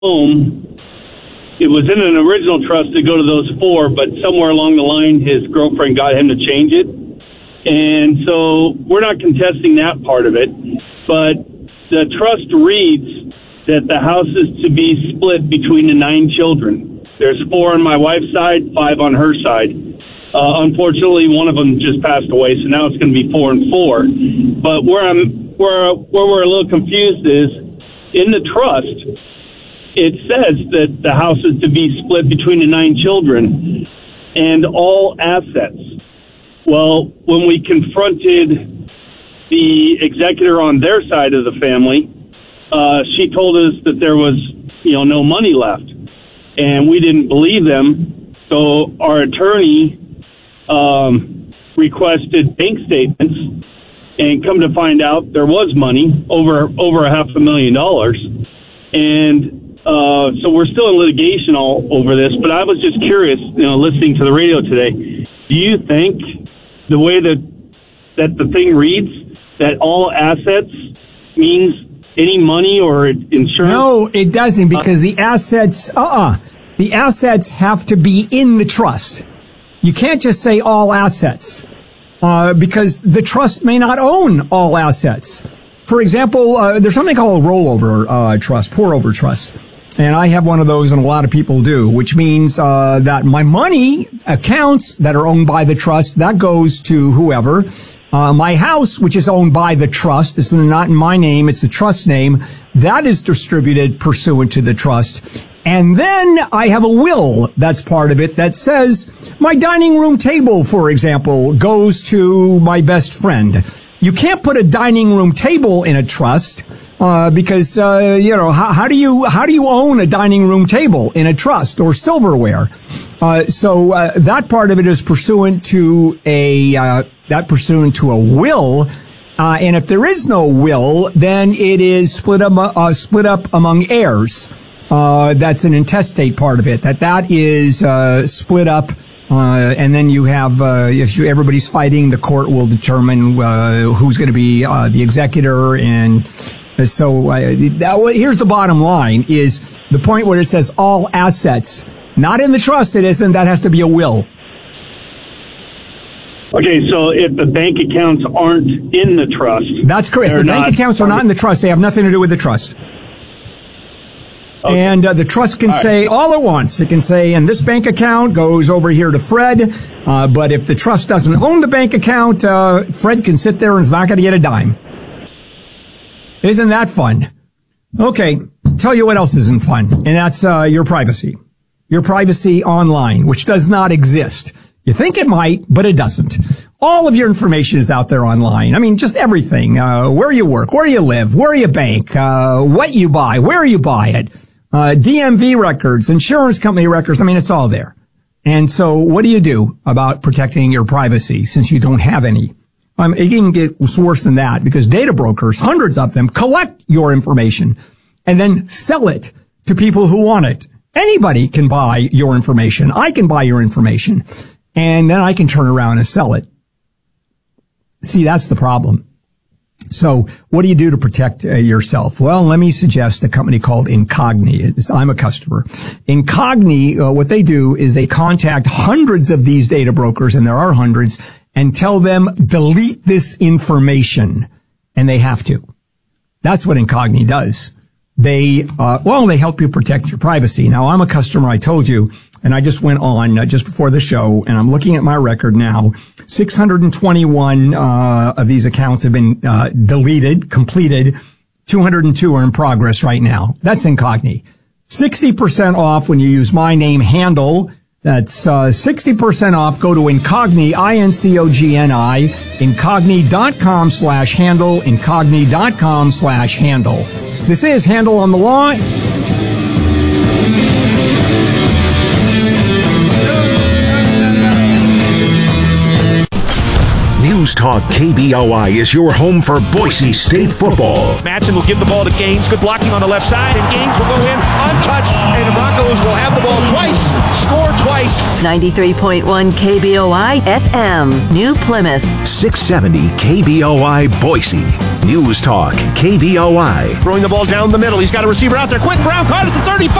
home, it was in an original trust to go to those four, but somewhere along the line, his girlfriend got him to change it. And so we're not contesting that part of it, but the trust reads that the house is to be split between the 9 children. There's 4 on my wife's side, 5 on her side. Unfortunately, one of them just passed away, so now it's going to be 4 and 4. But where we're a little confused is in the trust, it says that the house is to be split between the 9 children and all assets. Well, when we confronted the executor on their side of the family, she told us that there was, no money left, and we didn't believe them. So our attorney requested bank statements, and come to find out there was money, over $500,000, and so we're still in litigation all over this. But I was just curious, listening to the radio today, do you think the way that the thing reads, that all assets means any money or insurance? No, it doesn't, because the assets have to be in the trust. You can't just say all assets, because the trust may not own all assets. For example, there's something called a rollover trust, pour-over trust. And I have one of those, and a lot of people do, which means that my money accounts that are owned by the trust, that goes to whoever. My house, which is owned by the trust, it's not in my name, it's the trust name, that is distributed pursuant to the trust. And then I have a will that's part of it that says my dining room table, for example, goes to my best friend. You can't put a dining room table in a trust, because, how do you own a dining room table in a trust or silverware? So that part of it is pursuant to a will. And if there is no will, then it is split up among heirs. That's an intestate part of it. That is, split up. And then you have, if everybody's fighting, the court will determine, who's going to be, the executor. And so, here's the bottom line is the point where it says all assets, not in the trust. It isn't. That has to be a will. Okay. So if the bank accounts aren't in the trust. That's correct. If the bank accounts are not in the trust, they have nothing to do with the trust. Okay. And the trust can say all at once. It can say, and this bank account goes over here to Fred. But if the trust doesn't own the bank account, Fred can sit there and is not going to get a dime. Isn't that fun? Okay. Tell you what else isn't fun. And that's your privacy. Your privacy online, which does not exist. You think it might, but it doesn't. All of your information is out there online. I mean, just everything. Where you work, where you live, where you bank, what you buy, where you buy it. DMV records, insurance company records. I mean, it's all there. And so what do you do about protecting your privacy since you don't have any? It even gets worse than that because data brokers, hundreds of them, collect your information and then sell it to people who want it. Anybody can buy your information. I can buy your information and then I can turn around and sell it. See, that's the problem. So what do you do to protect yourself? Well, let me suggest a company called Incogni. I'm a customer. Incogni, what they do is they contact hundreds of these data brokers, and there are hundreds, and tell them, delete this information. And they have to. That's what Incogni does. They help you protect your privacy. Now, I'm a customer, I told you, and I just went on just before the show, and I'm looking at my record now. 621 of these accounts have been deleted, completed. 202 are in progress right now. That's Incogni. 60% off when you use my name, Handle. That's 60% off. Go to Incogni, INCOGNI, Incogni.com/handle, Incogni.com/handle. This is Handle on the Law. News Talk KBOI is your home for Boise State football. Madsen will give the ball to Gaines. Good blocking on the left side, and Gaines will go in untouched, and the Broncos will have the ball twice, score twice. 93.1 KBOI FM, New Plymouth. 670 KBOI Boise. News Talk, KBOI. Throwing the ball down the middle. He's got a receiver out there. Quentin Brown caught at the 35.